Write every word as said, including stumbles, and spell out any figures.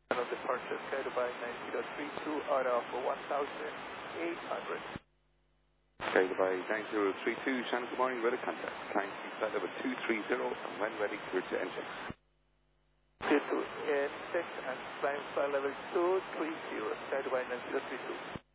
On departure, Sky Dubai nine zero three two, out of one thousand eight hundred. Sky Dubai nine zero three two, Shannon, good morning, weather contact. Climb flight level two three zero, and when ready, clear to N six. Clear to N six and climb flight level two three zero, Sky Dubai nine zero three two.